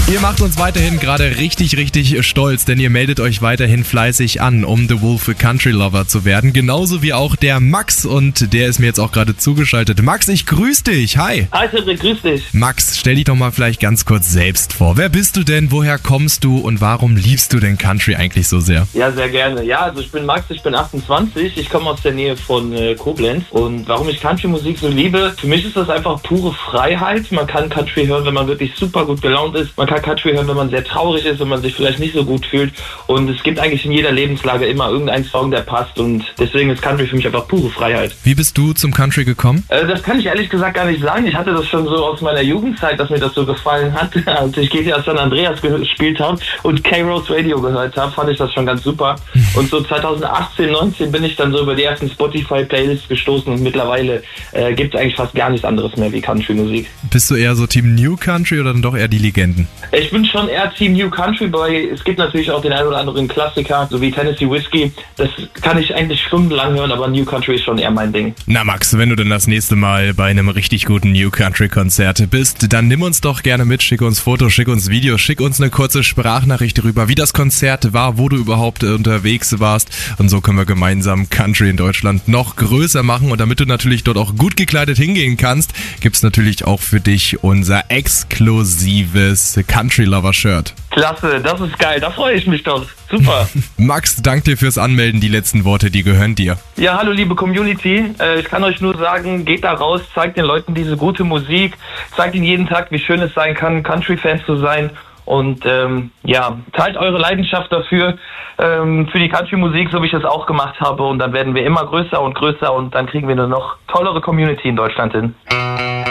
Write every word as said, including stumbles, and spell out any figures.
Ihr macht uns weiterhin gerade richtig, richtig stolz, denn ihr meldet euch weiterhin fleißig an, um The Wolf Country Lover zu werden. Genauso wie auch der Max, und der ist mir jetzt auch gerade zugeschaltet. Max, ich grüße dich. Hi. Hi Cedric, grüß dich. Max, stell dich doch mal vielleicht ganz kurz selbst vor. Wer bist du denn, woher kommst du und warum liebst du denn Country eigentlich so sehr? Ja, sehr gerne. Ja, also ich bin Max, ich bin achtundzwanzig, ich komme aus der Nähe von äh, Koblenz. Und warum ich Country-Musik so liebe, für mich ist das einfach pure Freiheit. Man kann Country hören, wenn man wirklich super gut gelaunt ist. Man kann Country hören, wenn man sehr traurig ist und man sich vielleicht nicht so gut fühlt. Und es gibt eigentlich in jeder Lebenslage immer irgendeinen Song, der passt. Und deswegen ist Country für mich einfach pure Freiheit. Wie bist du zum Country gekommen? Äh, das kann ich ehrlich gesagt gar nicht sagen. Ich hatte das schon so aus meiner Jugendzeit, dass mir das so gefallen hat. Als ich G T A San Andreas gespielt habe und K-Rose Radio gehört habe, fand ich das schon ganz super. Und so zweitausendachtzehn, neunzehn bin ich dann so über die ersten Spotify-Playlists gestoßen und mittlerweile äh, gibt es eigentlich fast gar nichts anderes mehr wie Country-Musik. Bist du eher so Team New Country oder dann doch eher die Legenden? Ich bin schon eher Team New Country, weil es gibt natürlich auch den einen oder anderen Klassiker, so wie Tennessee Whiskey. Das kann ich eigentlich stundenlang hören, aber New Country ist schon eher mein Ding. Na Max, wenn du dann das nächste Mal bei einem richtig guten New Country Konzert bist, dann nimm uns doch gerne mit, schick uns Fotos, schick uns Videos, schick uns eine kurze Sprachnachricht darüber, wie das Konzert war, wo du überhaupt unterwegs warst, und so können wir gemeinsam Country in Deutschland noch größer machen. Und damit du natürlich dort auch gut gekleidet hingehen kannst, gibt's natürlich auch für dich unser exklusives Country Lover Shirt. Klasse, das ist geil, da freue ich mich doch. Super. Max, danke dir fürs Anmelden. Die letzten Worte, die gehören dir. Ja, hallo liebe Community. Äh, ich kann euch nur sagen, geht da raus, zeigt den Leuten diese gute Musik, zeigt ihnen jeden Tag, wie schön es sein kann, Country-Fans zu sein. Und ähm, ja, teilt eure Leidenschaft dafür, ähm, für die Country-Musik, so wie ich es auch gemacht habe. Und dann werden wir immer größer und größer und dann kriegen wir eine noch tollere Community in Deutschland hin.